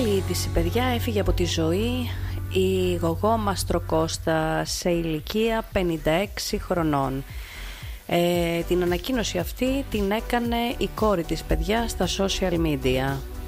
μεγάλη είδηση, παιδιά. Έφυγε από τη ζωή η Γογό Μαστροκώστα σε ηλικία 56 χρονών. Την ανακοίνωση αυτή την έκανε η κόρη της, παιδιά, στα social media.